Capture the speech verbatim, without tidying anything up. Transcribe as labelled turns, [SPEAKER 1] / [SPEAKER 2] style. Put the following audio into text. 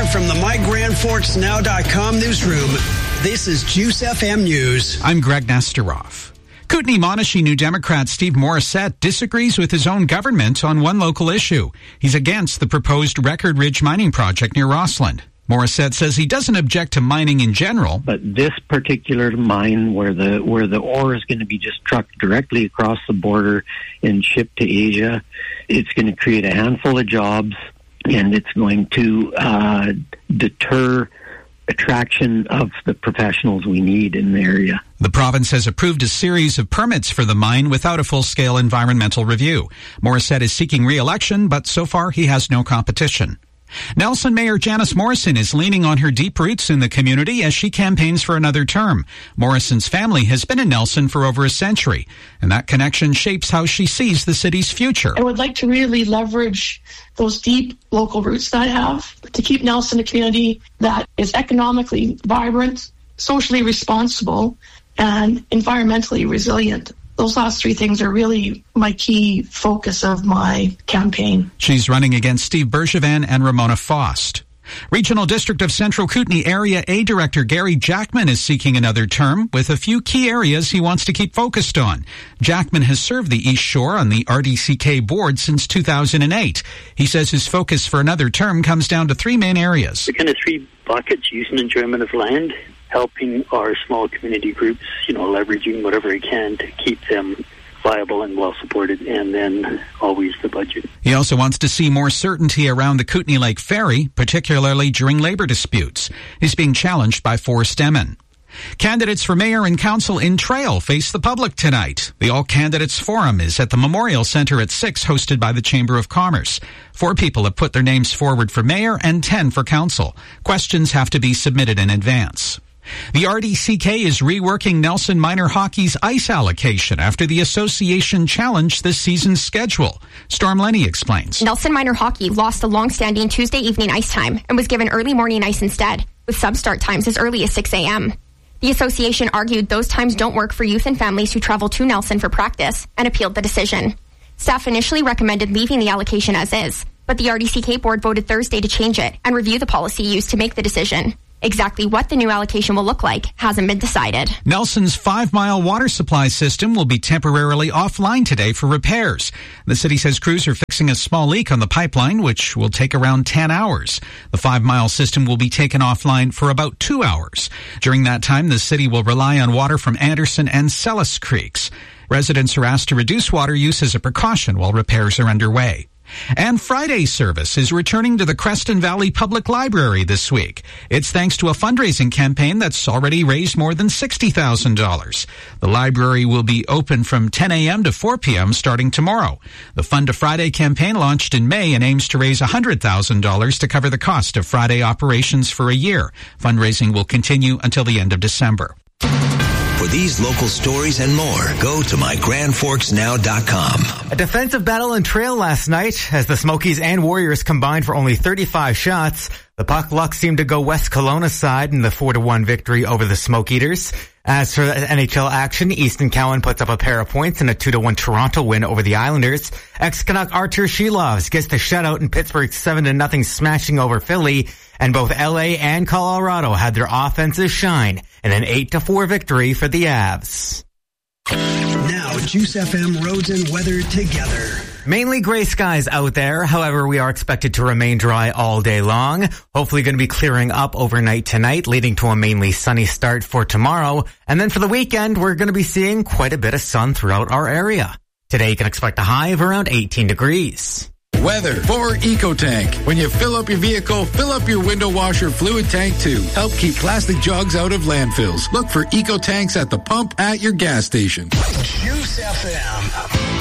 [SPEAKER 1] Live from the My Grand Forks Now dot com newsroom, this is Juice F M News.
[SPEAKER 2] I'm Greg Nesteroff. Kootenay-Monashee New Democrat Steve Morissette disagrees with his own government on one local issue. He's against the proposed Record Ridge mining project near Rossland. Morissette says he doesn't object to mining in general,
[SPEAKER 3] but this particular mine where the where the ore is going to be just trucked directly across the border and shipped to Asia, it's going to create a handful of jobs, and it's going to uh, deter attraction of the professionals we need in the area.
[SPEAKER 2] The province has approved a series of permits for the mine without a full-scale environmental review. Morissette is seeking re-election, but so far he has no competition. Nelson Mayor Janice Morrison is leaning on her deep roots in the community as she campaigns for another term. Morrison's family has been in Nelson for over a century, and that connection shapes how she sees the city's future.
[SPEAKER 4] I would like to really leverage those deep local roots that I have to keep Nelson a community that is economically vibrant, socially responsible, and environmentally resilient. Those last three things are really my key focus of my campaign.
[SPEAKER 2] She's running against Steve Bergevin and Ramona Faust. Regional District of Central Kootenay Area A Director Gary Jackman is seeking another term with a few key areas he wants to keep focused on. Jackman has served the East Shore on the R D C K board since two thousand eight. He says his focus for another term comes down to three main areas.
[SPEAKER 5] The kind of three buckets: use and enjoyment of land, helping our small community groups, you know, leveraging whatever I can to keep them viable and well supported, and then always the budget.
[SPEAKER 2] He also wants to see more certainty around the Kootenay Lake Ferry, particularly during labor disputes. He's being challenged by Forrest Emmon. Candidates for mayor and council in Trail face the public tonight. The All Candidates Forum is at the Memorial Center at six, hosted by the Chamber of Commerce. Four people have put their names forward for mayor and ten for council. Questions have to be submitted in advance. The R D C K is reworking Nelson Minor Hockey's ice allocation after the association challenged this season's schedule. Storm Lenny explains.
[SPEAKER 6] Nelson Minor Hockey lost the long-standing Tuesday evening ice time and was given early morning ice instead, with some start times as early as six a.m. The association argued those times don't work for youth and families who travel to Nelson for practice and appealed the decision. Staff initially recommended leaving the allocation as is, but the R D C K board voted Thursday to change it and review the policy used to make the decision. Exactly what the new allocation will look like hasn't been decided.
[SPEAKER 2] Nelson's five-mile water supply system will be temporarily offline today for repairs. The city says crews are fixing a small leak on the pipeline, which will take around ten hours. The five-mile system will be taken offline for about two hours. During that time, the city will rely on water from Anderson and Sellis Creeks. Residents are asked to reduce water use as a precaution while repairs are underway. And Friday service is returning to the Creston Valley Public Library this week. It's thanks to a fundraising campaign that's already raised more than sixty thousand dollars. The library will be open from ten a.m. to four p.m. starting tomorrow. The Fund to Friday campaign launched in May and aims to raise one hundred thousand dollars to cover the cost of Friday operations for a year. Fundraising will continue until the end of December.
[SPEAKER 7] For these local stories and more, go to my grand forks now dot com.
[SPEAKER 8] A defensive battle in Trail last night as the Smokies and Warriors combined for only thirty-five shots. The puck luck seemed to go West Kelowna's side in the four to one victory over the Smoke Eaters. As for N H L action, Easton Cowan puts up a pair of points in a two to one Toronto win over the Islanders. Ex-Canuck Artur Shilovs gets the shutout in Pittsburgh's seven to nothing smashing over Philly. And both L A and Colorado had their offenses shine in an eight to four victory for the Avs.
[SPEAKER 1] Now, Juice F M roads and weather together.
[SPEAKER 8] Mainly gray skies out there. However, we are expected to remain dry all day long. Hopefully going to be clearing up overnight tonight, leading to a mainly sunny start for tomorrow. And then for the weekend, we're going to be seeing quite a bit of sun throughout our area. Today, you can expect a high of around eighteen degrees.
[SPEAKER 9] Weather for EcoTank. When you fill up your vehicle, fill up your window washer fluid tank too. Help keep plastic jugs out of landfills. Look for EcoTanks at the pump at your gas station.
[SPEAKER 1] Juice F M.